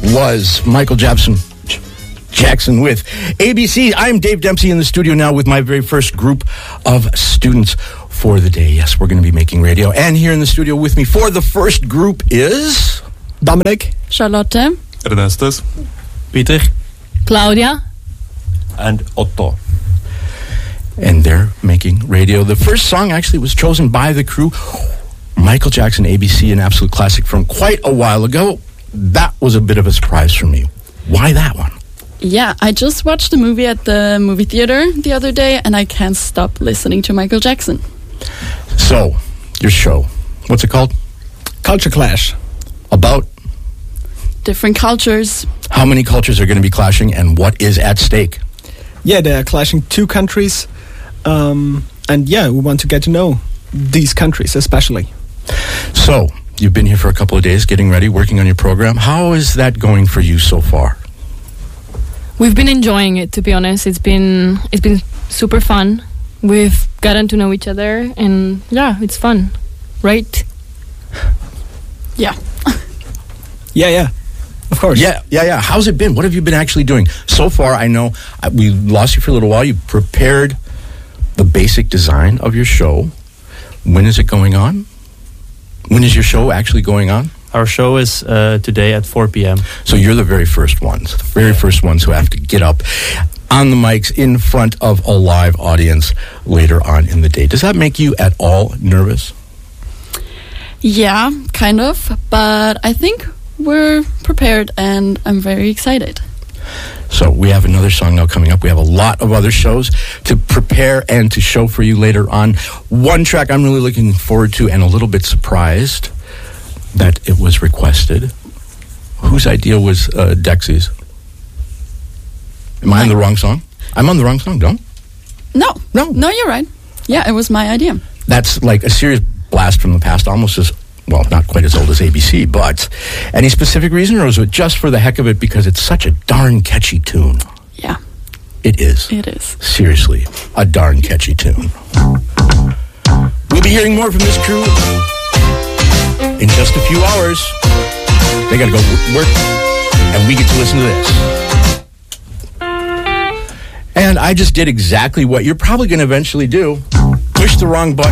was Michael Jackson with ABC. I'm Dave Dempsey in the studio now with my very first group of students for the day. Yes, we're going to be making radio. And here in the studio with me for the first group is... Dominic, Charlotte, Ernestus, Peter, Claudia, and Otto. And they're making radio. The first song actually was chosen by the crew. Michael Jackson, ABC, an absolute classic from quite a while ago. That was a bit of a surprise for me. Why that one? Yeah, I just watched the movie at the movie theater the other day, and I can't stop listening to Michael Jackson. So, your show, what's it called? Culture Clash. About? Different cultures. How many cultures are going to be clashing, and what is at stake? Yeah, they're clashing two countries. And yeah, we want to get to know these countries especially. So, you've been here for a couple of days, getting ready, working on your program. How is that going for you so far? We've been enjoying it, to be honest. It's been super fun. We've gotten to know each other, and yeah, it's fun, right? Yeah. Yeah, of course. Yeah. How's it been? What have you been actually doing? So far, I know we lost you for a little while. You prepared the basic design of your show. When is it going on? When is your show actually going on? Our show is today at 4 p.m. So you're the very first ones who have to get up on the mics in front of a live audience later on in the day. Does that make you at all nervous? Yeah, kind of. But I think we're prepared, and I'm very excited. So we have another song now coming up. We have a lot of other shows to prepare and to show for you later on. One track I'm really looking forward to and a little bit surprised that it was requested. Whose idea was Dexy's? Am I on the wrong song? I'm on the wrong song, don't? No, you're right. Yeah, it was my idea. That's like a serious blast from the past, almost as, well, not quite as old as ABC, but any specific reason, or was it just for the heck of it because it's such a darn catchy tune? Yeah. It is. It is. Seriously, a darn catchy tune. We'll be hearing more from this crew in just a few hours. They gotta go work, and we get to listen to this. And I just did exactly what you're probably going to eventually do. Push the wrong button.